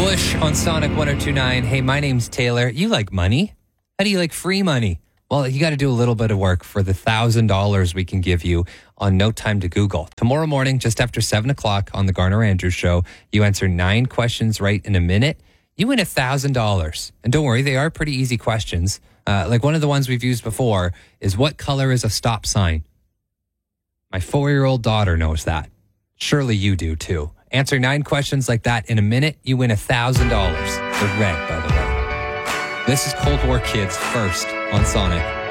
Bush on Sonic 102.9. Hey, my name's Taylor. You like money? How do you like free money? Well, you got to do a little bit of work for the $1,000 we can give you on No Time to Google. Tomorrow morning, just after 7 o'clock on the Garner Andrews Show, you answer 9 questions right in a minute. You win $1,000. And don't worry, they are pretty easy questions. Like one of the ones we've used before is, what color is a stop sign? My 4-year-old daughter knows that. Surely you do too. Answer 9 questions like that in a minute, you win $1,000. They're red, by the way. This is Cold War Kids first on Sonic.